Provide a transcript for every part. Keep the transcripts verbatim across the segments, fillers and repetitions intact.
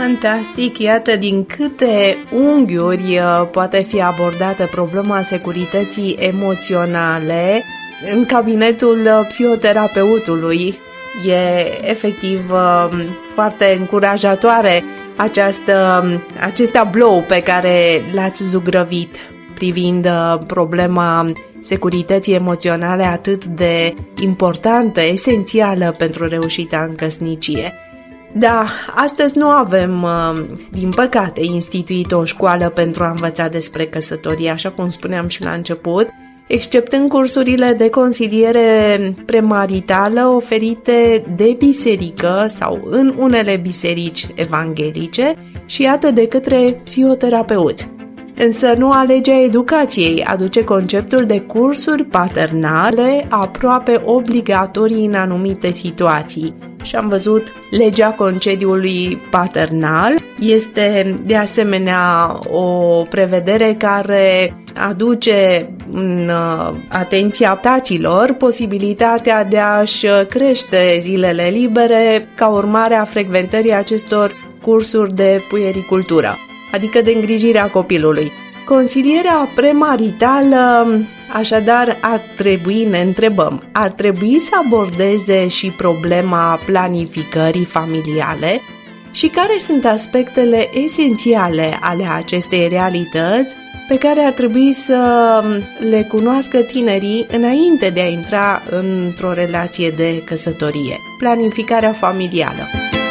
Fantastic! Iată din câte unghiuri poate fi abordată problema securității emoționale în cabinetul psihoterapeutului. E efectiv foarte încurajatoare această, acest tablou pe care l-ați zugrăvit privind problema securității emoționale atât de importantă, esențială pentru reușita în căsnicie. Da, astăzi nu avem, din păcate, instituit o școală pentru a învăța despre căsătorie, așa cum spuneam și la început, exceptând cursurile de consiliere premaritală oferite de biserică sau în unele biserici evanghelice și iată de către psihoterapeuți. Însă noua lege a educației aduce conceptul de cursuri paternale aproape obligatorii în anumite situații. Și am văzut legea concediului paternal. Este de asemenea o prevedere care aduce în atenția taților posibilitatea de a-și crește zilele libere ca urmare a frecventării acestor cursuri de puericultură, adică de îngrijirea copilului. Consilierea premaritală, așadar, ar trebui, ne întrebăm, ar trebui să abordeze și problema planificării familiale și care sunt aspectele esențiale ale acestei realități pe care ar trebui să le cunoască tinerii înainte de a intra într-o relație de căsătorie. Planificarea familială.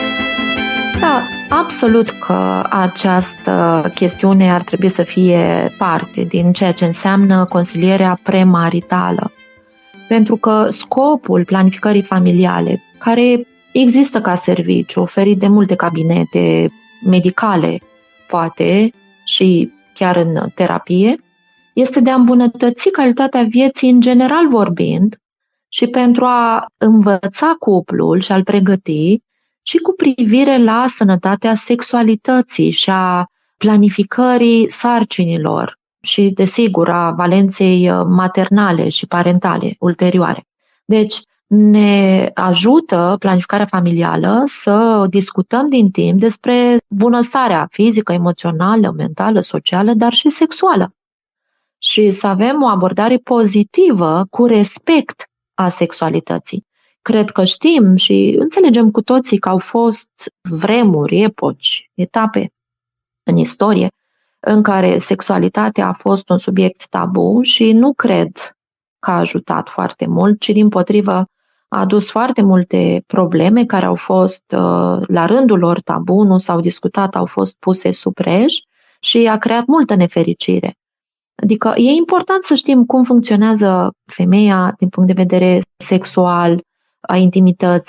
Da, absolut că această chestiune ar trebui să fie parte din ceea ce înseamnă consilierea premaritală. Pentru că scopul planificării familiale, care există ca serviciu, oferit de multe cabinete medicale, poate, și chiar în terapie, este de a îmbunătăți calitatea vieții în general vorbind și pentru a învăța cuplul și a-l pregăti și cu privire la sănătatea sexualității și a planificării sarcinilor și, desigur, a valenței maternale și parentale ulterioare. Deci, ne ajută planificarea familială să discutăm din timp despre bunăstarea fizică, emoțională, mentală, socială, dar și sexuală. Și să avem o abordare pozitivă cu respect a sexualității. Cred că știm și înțelegem cu toții că au fost vremuri, epoci, etape în istorie în care sexualitatea a fost un subiect tabu și nu cred că a ajutat foarte mult, ci dimpotrivă a adus foarte multe probleme care au fost la rândul lor tabu, nu s-au discutat, au fost puse sub preș și a creat multă nefericire. Adică e important să știm cum funcționează femeia din punct de vedere sexual, a intimității,